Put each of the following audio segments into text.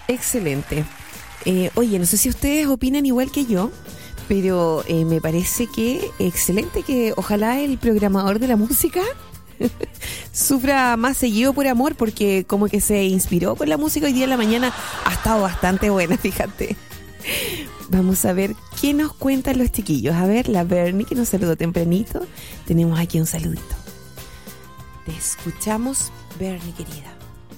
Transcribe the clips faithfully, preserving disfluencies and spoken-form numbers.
Excelente. Eh, oye, no sé si ustedes opinan igual que yo, pero eh, me parece que excelente que ojalá el programador de la música sufra más seguido por amor, porque como que se inspiró con la música hoy día en la mañana. Ha estado bastante buena, fíjate. Vamos a ver qué nos cuentan los chiquillos. A ver, la Bernie que nos saludó tempranito. Tenemos aquí un saludito. Te escuchamos, Bernie querida.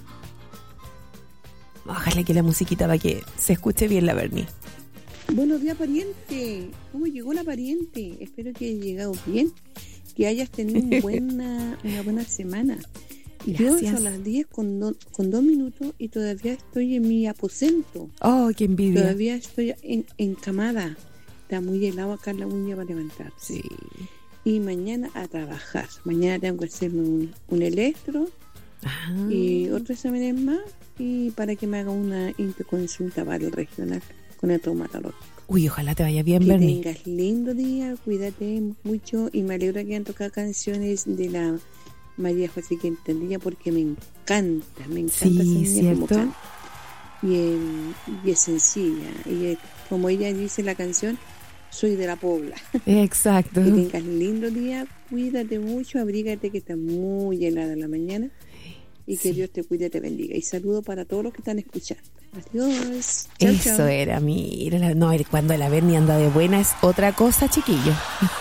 Ojalá que la musiquita para que se escuche bien la Bernie. Buenos días, pariente. ¿Cómo llegó la pariente? Espero que hayas llegado bien, que hayas tenido un buena, una buena semana. Y yo son las diez con, do, con dos minutos y todavía estoy en mi aposento. Oh, qué envidia. Todavía estoy en, encamada. Está muy helado acá en la uña para levantar. Sí. Y mañana a trabajar. Mañana tengo que hacerme un, un electro ah. y otros exámenes más, y para que me haga una interconsulta para el regional con el traumatólogo. Uy, ojalá te vaya bien, que Bernie. Que tengas lindo día, cuídate mucho, y me alegro que hayan tocado canciones de la María José Quintanilla, porque me encanta, me encanta sí, esa niña ¿cierto? como canta. Y, eh, y es sencilla, y eh, como ella dice en la canción, soy de la Pobla. Exacto. Que tengas lindo día, cuídate mucho, abrígate que está muy helada en la mañana, y que sí. Dios te cuide y te bendiga. Y saludo para todos los que están escuchando. Adiós. Chau, Eso chau. era, mira, la, no, cuando la Bernie anda de buena es otra cosa, chiquillo.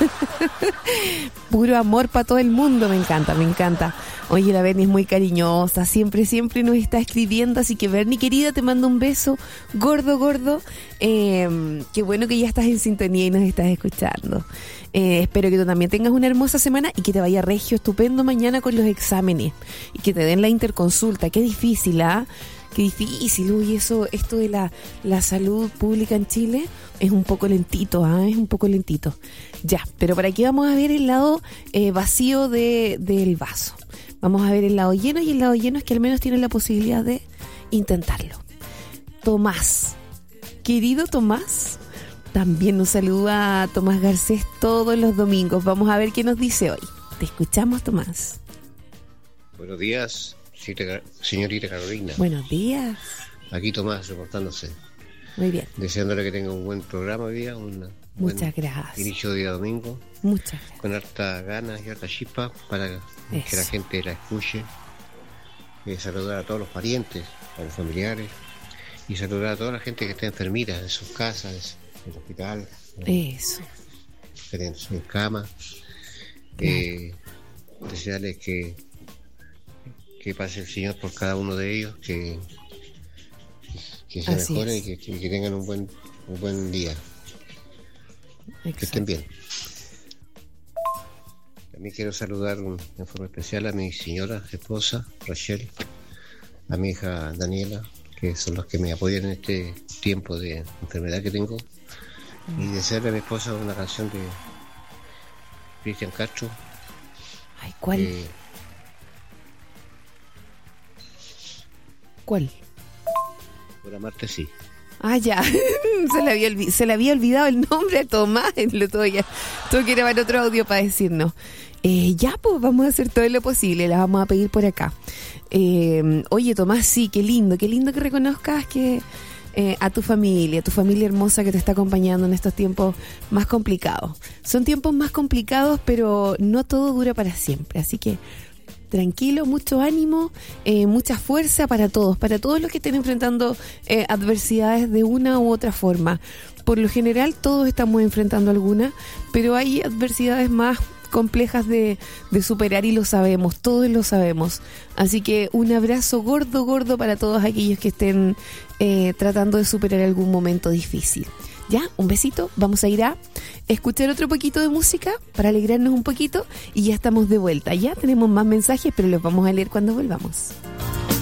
Puro amor para todo el mundo, me encanta, me encanta. Oye, la Bernie es muy cariñosa, siempre, siempre nos está escribiendo, así que Bernie, querida, te mando un beso gordo, gordo. Eh, qué bueno que ya estás en sintonía y nos estás escuchando. Eh, espero que tú también tengas una hermosa semana y que te vaya regio, estupendo mañana con los exámenes y que te den la interconsulta. Qué difícil, ¿ah? ¿eh? Qué difícil, uy, eso, esto de la, la salud pública en Chile es un poco lentito, ¿eh? es un poco lentito. Ya, pero por aquí vamos a ver el lado eh, vacío de, del vaso. Vamos a ver el lado lleno, y el lado lleno es que al menos tienes la posibilidad de intentarlo. Tomás, querido Tomás, también nos saluda a Tomás Garcés todos los domingos. Vamos a ver qué nos dice hoy. Te escuchamos, Tomás. Buenos días, señorita Carolina. Buenos días. Aquí Tomás reportándose. Muy bien. Deseándole que tenga un buen programa hoy día. Una, Muchas buen gracias. Inicio de día domingo. Muchas gracias. Con harta ganas y harta chispa para Eso. que la gente la escuche. Eh, saludar a todos los parientes, a los familiares, y saludar a toda la gente que está enfermita en sus casas, en el hospital. Eso. En, en cama. Claro. Eh, desearles que que pase el Señor por cada uno de ellos, que, que se Así mejoren es. y que, que tengan un buen un buen día. Exacto. Que estén bien. También quiero saludar un, en forma especial a mi señora esposa, Rachel, a mi hija Daniela, que son los que me apoyan en este tiempo de enfermedad que tengo, mm. y desearle a mi esposa una canción de Cristian Castro. Ay, ¿cuál? Eh, ¿Cuál? Por amarte sí. Ah, ya. se, le había olvid- se le había olvidado el nombre a Tomás. Lo tuve que grabar otro audio para decirnos. Eh, ya, pues vamos a hacer todo lo posible. La vamos a pedir por acá. Eh, oye, Tomás, sí, qué lindo. Qué lindo que reconozcas que eh, a tu familia, a tu familia hermosa que te está acompañando en estos tiempos más complicados. Son tiempos más complicados, pero no todo dura para siempre. Así que tranquilo, mucho ánimo, eh, mucha fuerza para todos, para todos los que estén enfrentando eh, adversidades de una u otra forma. Por lo general todos estamos enfrentando alguna, pero hay adversidades más complejas de, de superar y lo sabemos, todos lo sabemos. Así que un abrazo gordo, gordo para todos aquellos que estén eh, tratando de superar algún momento difícil. Ya, un besito, vamos a ir a escuchar otro poquito de música para alegrarnos un poquito y ya estamos de vuelta. Ya tenemos más mensajes, pero los vamos a leer cuando volvamos.